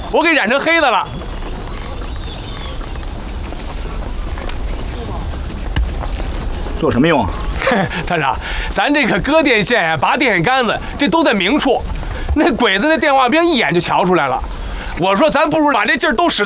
我给染成黑的了。 做什么用？ 团长，咱这个割电线呀、拔电线杆子，这都在明处。那鬼子那电话边一眼就瞧出来了。我说咱不如把这劲儿都使